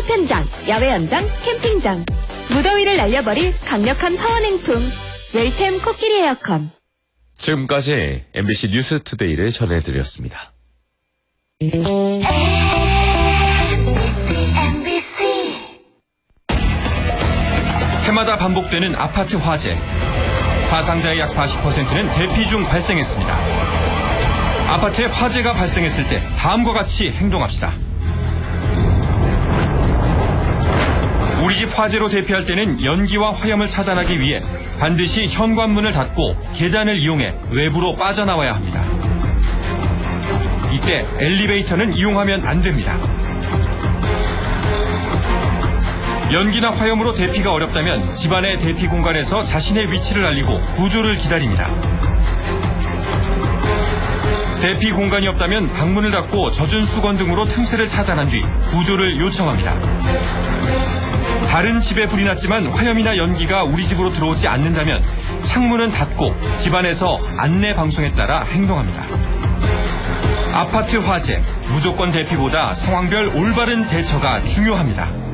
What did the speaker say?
창업 현장, 야외 현장, 캠핑장. 무더위를 날려버릴 강력한 파워 냉풍. 웰템 코끼리 에어컨. 지금까지 MBC 뉴스투데이를 전해드렸습니다. 해마다 반복되는 아파트 화재. 사상자의 약 40%는 대피 중 발생했습니다. 아파트에 화재가 발생했을 때 다음과 같이 행동합시다. 우리 집 화재로 대피할 때는 연기와 화염을 차단하기 위해 반드시 현관문을 닫고 계단을 이용해 외부로 빠져나와야 합니다. 이때 엘리베이터는 이용하면 안 됩니다. 연기나 화염으로 대피가 어렵다면 집안의 대피 공간에서 자신의 위치를 알리고 구조를 기다립니다. 대피 공간이 없다면 방문을 닫고 젖은 수건 등으로 틈새를 차단한 뒤 구조를 요청합니다. 다른 집에 불이 났지만 화염이나 연기가 우리 집으로 들어오지 않는다면 창문은 닫고 집안에서 안내 방송에 따라 행동합니다. 아파트 화재, 무조건 대피보다 상황별 올바른 대처가 중요합니다.